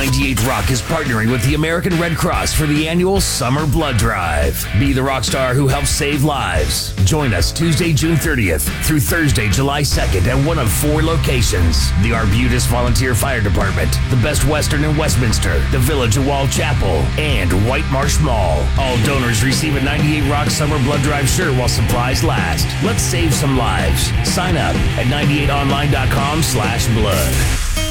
98 Rock is partnering with the American Red Cross for the annual Summer Blood Drive. Be the rock star who helps save lives. Join us Tuesday, June 30th through Thursday, July 2nd at one of 4 locations. The Arbutus Volunteer Fire Department, the Best Western in Westminster, the Village of Wall Chapel, and White Marsh Mall. All donors receive a 98 Rock Summer Blood Drive shirt while supplies last. Let's save some lives. Sign up at 98online.com/blood.